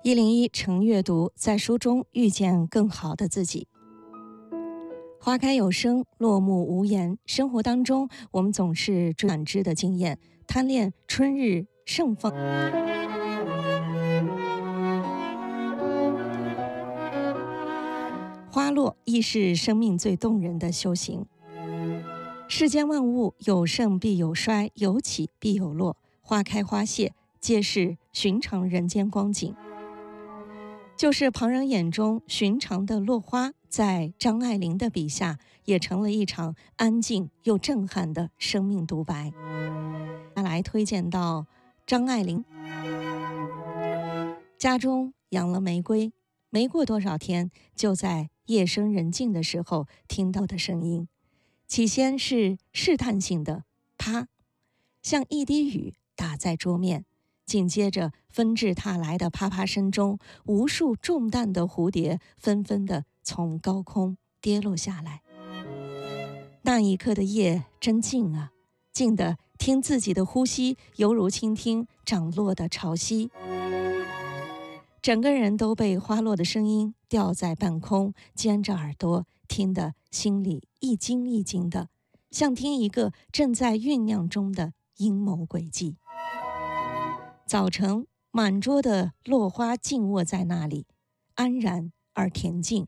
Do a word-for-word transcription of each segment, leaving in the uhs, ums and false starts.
一零一成阅读，在书中遇见更好的自己。花开有声，落幕无言。生活当中，我们总是感知的经验，贪恋春日盛放。花落亦是生命最动人的修行。世间万物有盛必有衰，有起必有落，花开花谢，皆是寻常人间光景。就是旁人眼中寻常的落花，在张爱玲的笔下，也成了一场安静又震撼的生命独白。来推荐到张爱玲家中养了玫瑰，没过多少天，就在夜深人静的时候听到的声音。起先是试探性的啪，像一滴雨打在桌面，紧接着纷至沓来的啪啪声中，无数中弹的蝴蝶纷纷地从高空跌落下来。那一刻的夜真静啊，静得听自己的呼吸，犹如倾听涨落的潮汐。整个人都被花落的声音吊在半空，尖着耳朵，听得心里一惊一惊的，像听一个正在酝酿中的阴谋诡计。早晨，满桌的落花静卧在那里，安然而恬静。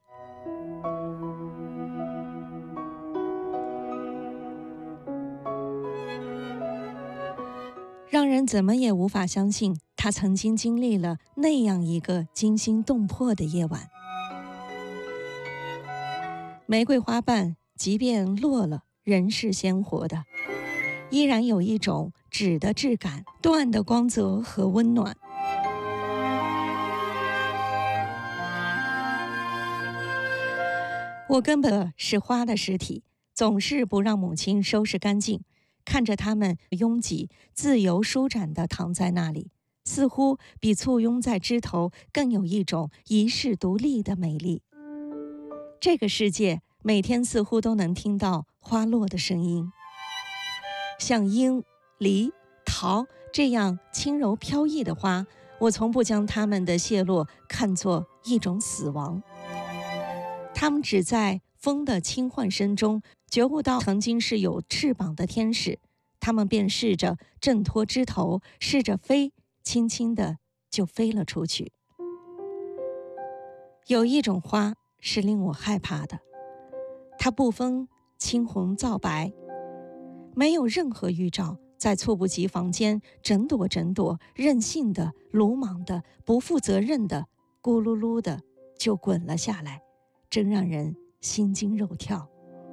让人怎么也无法相信，他曾经经历了那样一个惊心动魄的夜晚。玫瑰花瓣即便落了，仍是鲜活的，依然有一种纸的质感、缎的光泽和温暖。我根本是花的尸体，总是不让母亲收拾干净，看着它们拥挤、自由舒展地躺在那里，似乎比簇拥在枝头更有一种遗世独立的美丽。这个世界每天似乎都能听到花落的声音，像樱、梨、桃这样轻柔飘逸的花，我从不将它们的谢落看作一种死亡。它们只在风的轻唤声中觉悟到曾经是有翅膀的天使，它们便试着挣脱枝头，试着飞，轻轻地就飞了出去。有一种花是令我害怕的，它不分青红皂白，没有任何预兆，在猝不及防间整朵整朵任性的、鲁莽的、不负责任的，咕噜噜的就滚了下来，真让人心惊肉跳。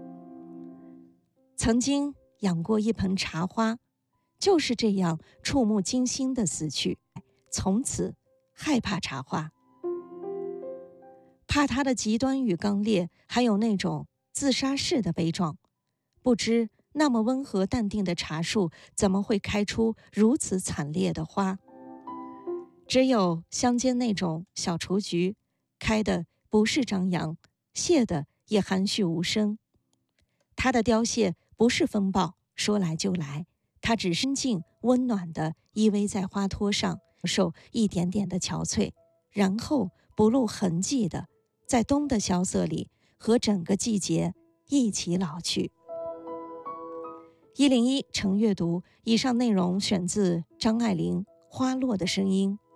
曾经养过一盆茶花，就是这样触目惊心的死去，从此害怕茶花，怕它的极端与刚烈，还有那种自杀式的悲壮。不知那么温和淡定的茶树怎么会开出如此惨烈的花？只有乡间那种小雏菊，开的不是张扬，谢的也含蓄无声。它的凋谢不是风暴，说来就来，它只是静温暖地依偎在花托上，受一点点的憔悴，然后不露痕迹的在冬的萧瑟里和整个季节一起老去。一零一成阅读，以上内容选自张爱玲《花落的声音》。